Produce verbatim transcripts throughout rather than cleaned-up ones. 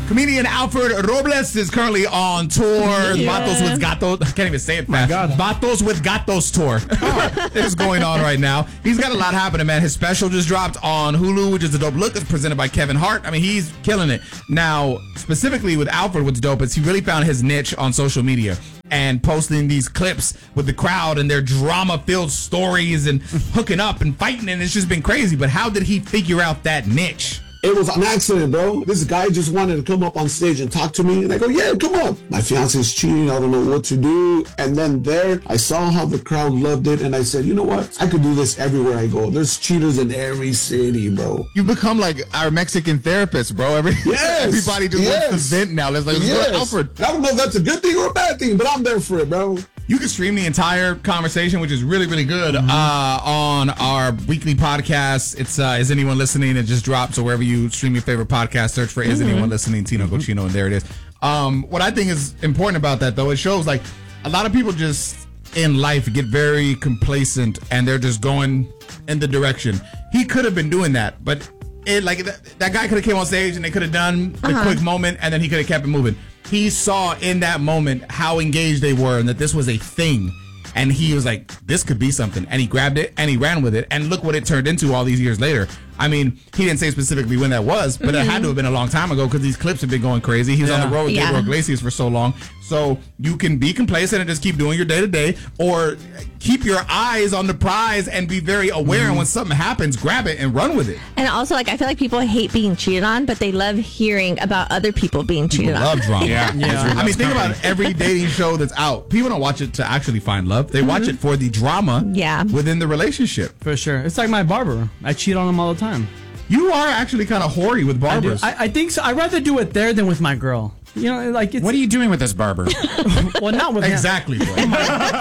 Comedian Alfred Robles is currently on tour. Yeah. Vatos with Gatos. I can't even say it fast. God. Vatos with Gatos tour is going on right now. He's got a lot happening, man. His special just dropped on Hulu, which is a dope look. It's presented by Kevin Hart. I mean, he's killing it. Now, specifically with Alfred, what's dope is he really found his niche on social media and posting these clips with the crowd and their drama-filled stories and hooking up and fighting, and it's just been crazy. But how did he figure out that niche? It was an accident, bro. This guy just wanted to come up on stage and talk to me. And I go, yeah, come on. My fiance's cheating. I don't know what to do. And then there, I saw how the crowd loved it. And I said, you know what? I could do this everywhere I go. There's cheaters in every city, bro. You've become like our Mexican therapist, bro. Every, Yes. Everybody just Yes. wants to vent now. Let's like, let's go to Yes. Alfred. I don't know if that's a good thing or a bad thing, but I'm there for it, bro. You can stream the entire conversation, which is really, really good, Mm-hmm. uh, on our weekly podcast. It's uh, Is Anyone Listening? It just dropped, so wherever you stream your favorite podcast, search for Is Mm-hmm. Anyone Listening? Tino Cochino, and there it is. Um, what I think is important about that, though, it shows like a lot of people just in life get very complacent and they're just going in the direction. He could have been doing that, but it like that, that guy could have came on stage and they could have done the Uh-huh. quick moment and then he could have kept it moving. He saw in that moment how engaged they were and that this was a thing. And he was like, this could be something. And he grabbed it and he ran with it. And look what it turned into all these years later. I mean, he didn't say specifically when that was, but it had to have been a long time ago because these clips have been going crazy. He was on the road with Yeah. Gabriel Iglesias for so long. So you can be complacent and just keep doing your day to day, or keep your eyes on the prize and be very aware. And when something happens, grab it and run with it. And also, like, I feel like people hate being cheated on, but they love hearing about other people being cheated People on. love drama. Yeah. I mean, think about every dating show that's out. People don't watch it to actually find love. They watch it for the drama Yeah. within the relationship. For sure. It's like my barber. I cheat on him all the time. You are actually kind of hoary with I, do. barbers. I, I think so. I'd rather do it there than with my girl. You know, like it's. What are you doing with this barber? Well, not with him. Exactly, bro. Coming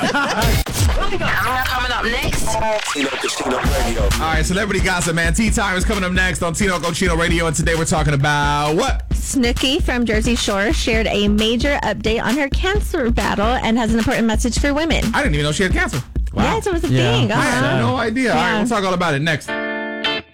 up next. Tino Cochino Radio. All right, celebrity gossip, man. Tea time is coming up next on Tino Cochino Radio, and today we're talking about what? Snooki from Jersey Shore shared a major update on her cancer battle and has an important message for women. I didn't even know she had cancer. Wow. Yes, it was a Yeah. thing. I had Uh-huh. no idea. All right, Yeah. we'll talk all about it next.